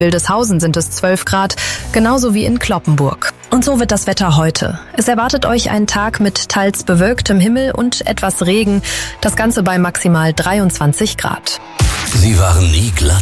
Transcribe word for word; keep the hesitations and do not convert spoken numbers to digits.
Wildeshausen sind es zwölf Grad, genauso wie in Cloppenburg. Und so wird das Wetter heute. Es erwartet euch ein Tag mit teils bewölktem Himmel und etwas Regen, das Ganze bei maximal dreiundzwanzig Grad. Sie waren nie glatt.